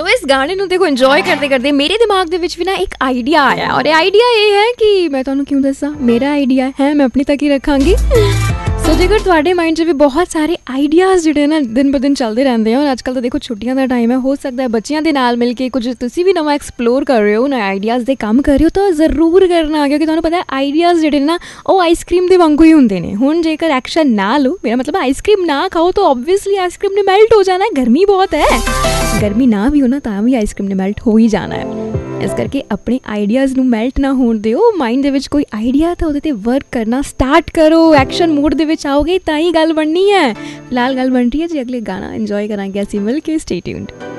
ਸੋ ਇਸ ਗਾਣੇ ਨੂੰ ਦੇਖੋ ਇੰਜੋਏ ਕਰਦੇ ਕਰਦੇ ਮੇਰੇ ਦਿਮਾਗ ਦੇ ਵਿੱਚ ਵੀ ਨਾ ਇੱਕ ਆਈਡੀਆ ਆਇਆ, ਔਰ ਇਹ ਆਈਡੀਆ ਇਹ ਹੈ ਕਿ ਮੈਂ ਤੁਹਾਨੂੰ ਕਿਉਂ ਦੱਸਾਂ, ਮੇਰਾ ਆਈਡੀਆ ਹੈ, ਮੈਂ ਆਪਣੀ ਤੱਕ ਹੀ ਰੱਖਾਂਗੀ। ਸੋ ਜੇਕਰ ਤੁਹਾਡੇ ਮਾਈਂਡ 'ਚ ਵੀ ਬਹੁਤ ਸਾਰੇ ਆਈਡੀਆਜ਼ ਜਿਹੜੇ ਨਾ ਦਿਨ ਬ ਦਿਨ ਚੱਲਦੇ ਰਹਿੰਦੇ ਆ, ਔਰ ਅੱਜ ਕੱਲ੍ਹ ਤਾਂ ਦੇਖੋ ਛੁੱਟੀਆਂ ਦਾ ਟਾਈਮ ਹੈ, ਹੋ ਸਕਦਾ ਹੈ ਬੱਚਿਆਂ ਦੇ ਨਾਲ ਮਿਲ ਕੇ ਕੁਝ ਤੁਸੀਂ ਵੀ ਨਵਾਂ ਐਕਸਪਲੋਰ ਕਰ ਰਹੇ ਹੋ, ਨਵੇਂ ਆਈਡੀਆਜ਼ ਦੇ ਕੰਮ ਕਰ ਰਹੇ ਹੋ, ਤਾਂ ਜ਼ਰੂਰ ਕਰਨਾ, ਕਿਉਂਕਿ ਤੁਹਾਨੂੰ ਪਤਾ ਆਈਡੀਆਜ਼ ਜਿਹੜੇ ਨਾ ਉਹ ਆਈਸਕ੍ਰੀਮ ਦੇ ਵਾਂਗੂ ਹੀ ਹੁੰਦੇ ਨੇ। ਹੁਣ ਜੇਕਰ ਐਕਸ਼ਨ ਨਾ ਲਓ, ਮੇਰਾ ਮਤਲਬ ਆਈਸਕ੍ਰੀਮ ਨਾ ਖਾਓ, ਤਾਂ ਓਬਵੀਅਸਲੀ ਆਈਸਕ੍ਰੀਮ ਨੇ ਮੈਲਟ ਹੋ ਜਾਣਾ ਹੈ। ਗਰਮੀ ਬਹੁਤ ਹੈ, ਗਰਮੀ ਨਾ ਵੀ ਹੋ ਨਾ ਤਾਂ ਵੀ ਆਈਸਕ੍ਰੀਮ ਨੇ ਮੈਲਟ ਹੋ ਹੀ ਜਾਣਾ ਹੈ। ਇਸ ਕਰਕੇ ਆਪਣੇ ਆਈਡੀਆਜ਼ ਨੂੰ ਮੈਲਟ ਨਾ ਹੋਣ ਦਿਓ। ਮਾਈਂਡ ਦੇ ਵਿੱਚ ਕੋਈ ਆਈਡੀਆ ਤਾਂ ਉਹਦੇ 'ਤੇ ਵਰਕ ਕਰਨਾ ਸਟਾਰਟ ਕਰੋ। ਐਕਸ਼ਨ ਮੋਡ ਦੇ ਵਿੱਚ ਆਓਗੇ ਤਾਂ ਹੀ ਗੱਲ ਬਣਨੀ ਹੈ। ਫਿਲਹਾਲ ਗੱਲ ਬਣ ਰਹੀ ਹੈ ਜੀ, ਅਗਲੇ ਗਾਣਾ ਇੰਜੋਏ ਕਰਾਂਗੇ ਅਸੀਂ ਮਿਲ ਕੇ। Stay tuned.